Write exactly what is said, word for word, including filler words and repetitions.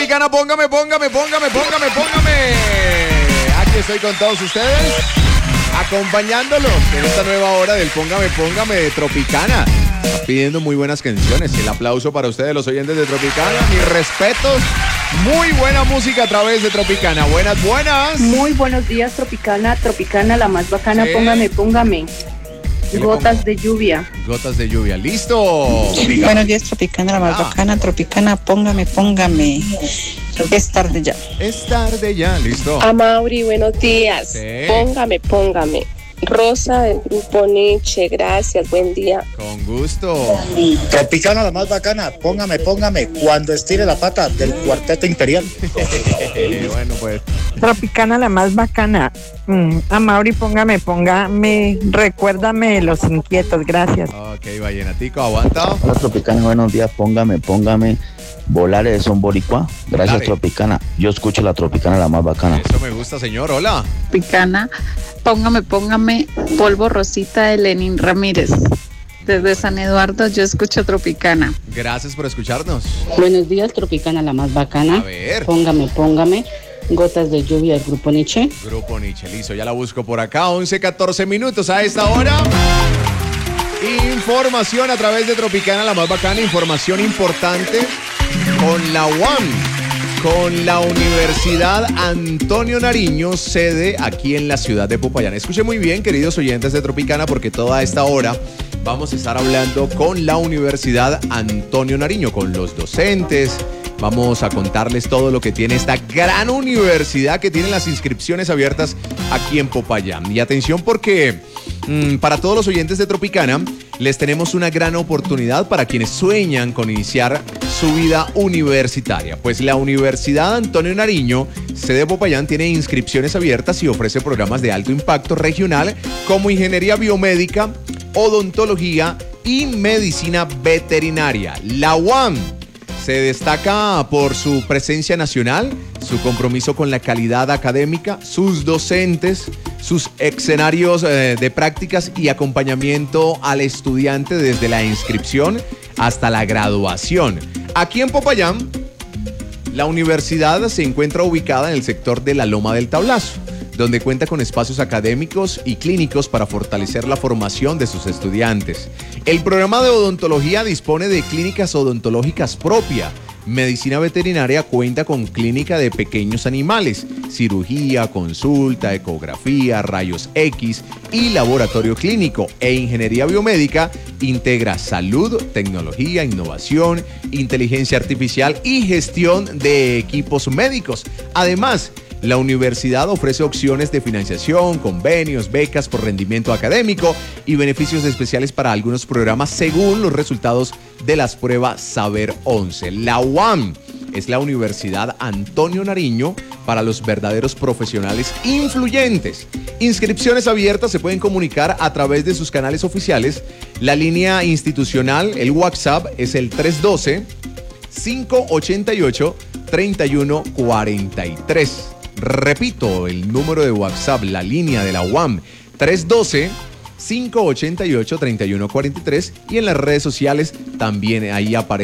Tropicana, póngame, póngame, póngame, póngame, póngame. Aquí estoy con todos ustedes, acompañándolos en esta nueva hora del Póngame, póngame de Tropicana. Está pidiendo muy buenas canciones. El aplauso para ustedes, los oyentes de Tropicana. Mis respetos. Muy buena música a través de Tropicana. Buenas, buenas. Muy buenos días, Tropicana. Tropicana, la más bacana. Sí. Póngame, póngame. Gotas de lluvia. Gotas de lluvia. ¿Listo? Buenos días, Tropicana, la más Ah. bacana. Tropicana, póngame, póngame. Es tarde ya. Es tarde ya. ¿Listo? Amaury, buenos días. Sí. Póngame, póngame. Rosa del grupo Nietzsche, gracias, buen día. Con gusto. Tropicana, la más bacana, póngame, póngame, cuando estire la pata del Cuarteto Imperial. Bueno, pues. Tropicana, la más bacana. Mm, Amaury, póngame, póngame, recuérdame los inquietos, gracias. Ok, vallenatico, aguanta. Hola Tropicana, buenos días, póngame, póngame. Volare de Son Boricua. Gracias Volare. Tropicana. Yo escucho la Tropicana, la más bacana. Eso me gusta, señor. Hola. Tropicana, póngame, póngame polvo rosita de Lenin Ramírez. Desde San Eduardo yo escucho Tropicana. Gracias por escucharnos. Buenos días, Tropicana, la más A bacana. ver. Póngame, póngame. Gotas de lluvia del grupo Nietzsche. Grupo Nietzsche, listo, ya la busco por acá. once, catorce minutos a esta hora. Información a través de Tropicana, la más bacana. Información importante con la U A M, con la Universidad Antonio Nariño, sede aquí en la ciudad de Popayán. Escuchen muy bien, queridos oyentes de Tropicana, porque toda esta hora vamos a estar hablando con la Universidad Antonio Nariño, con los docentes. Vamos a contarles todo lo que tiene esta gran universidad que tiene las inscripciones abiertas aquí en Popayán. Y atención porque mmm, para todos los oyentes de Tropicana les tenemos una gran oportunidad para quienes sueñan con iniciar su vida universitaria. Pues la Universidad Antonio Nariño, sede de Popayán, tiene inscripciones abiertas y ofrece programas de alto impacto regional como ingeniería biomédica, odontología y medicina veterinaria. La U A M se destaca por su presencia nacional, su compromiso con la calidad académica, sus docentes, sus escenarios eh, de prácticas y acompañamiento al estudiante desde la inscripción hasta la graduación. Aquí en Popayán, la universidad se encuentra ubicada en el sector de la Loma del Tablazo, donde cuenta con espacios académicos y clínicos para fortalecer la formación de sus estudiantes. El programa de odontología dispone de clínicas odontológicas propias. Medicina veterinaria cuenta con clínica de pequeños animales, cirugía, consulta, ecografía, rayos X y laboratorio clínico. E ingeniería biomédica integra salud, tecnología, innovación, inteligencia artificial y gestión de equipos médicos. Además, la universidad ofrece opciones de financiación, convenios, becas por rendimiento académico y beneficios especiales para algunos programas según los resultados de las pruebas Saber once. La U A M es la Universidad Antonio Nariño para los verdaderos profesionales influyentes. Inscripciones abiertas se pueden comunicar a través de sus canales oficiales. La línea institucional, el WhatsApp, es el tres uno dos, cinco ocho ocho, tres uno cuatro tres. Repito, el número de WhatsApp, la línea de la U A M, tres uno dos, cinco ocho ocho, tres uno cuatro tres, y en las redes sociales también ahí aparece